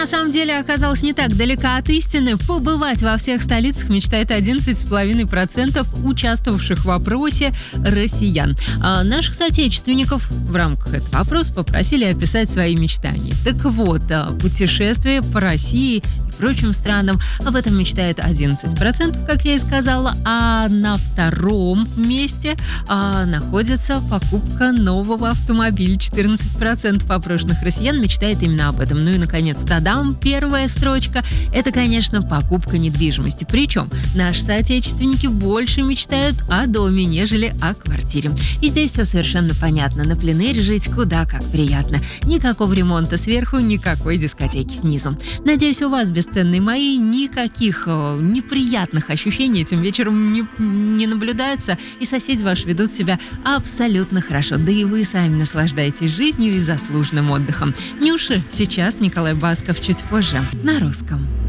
на самом деле оказалась не так далека от истины. Побывать во всех столицах мечтает 11,5% участвовавших в опросе россиян. А наших соотечественников в рамках этого опроса попросили описать свои мечтания. Так вот, путешествие по России и прочим странам, об этом мечтает 11%, как я и сказала, а на втором месте находится покупка нового автомобиля. 14% опрошенных россиян мечтает именно об этом. Ну и, наконец, тадам, первая строчка – это, конечно, покупка недвижимости. Причем наши соотечественники больше мечтают о доме, нежели о квартире. И здесь все совершенно понятно. На пленэре жить куда как приятно. Никакого ремонта сверху, никакой дискотеки снизу. Надеюсь, у вас, бесценные мои, никаких неприятных ощущений этим вечером не наблюдается, и соседи ваши ведут себя абсолютно хорошо. Да и вы сами наслаждаетесь жизнью и заслуженным отдыхом. Нюша сейчас, Николай Басков чуть позже на русском.